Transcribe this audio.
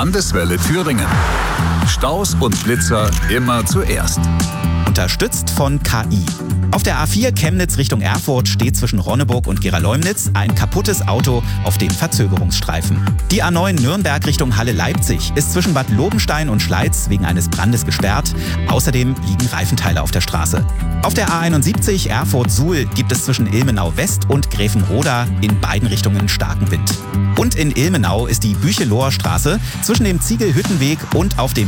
Landeswelle Thüringen. Staus und Blitzer immer zuerst. Unterstützt von KI. Auf der A4 Chemnitz Richtung Erfurt steht zwischen Ronneburg und Gera-Leumnitz ein kaputtes Auto auf dem Verzögerungsstreifen. Die A9 Nürnberg Richtung Halle-Leipzig ist zwischen Bad Lobenstein und Schleiz wegen eines Brandes gesperrt. Außerdem liegen Reifenteile auf der Straße. Auf der A71 Erfurt-Suhl gibt es zwischen Ilmenau West und Gräfenroda in beiden Richtungen starken Wind. Und in Ilmenau ist die Bücheloher Straße zwischen dem Ziegelhüttenweg und auf dem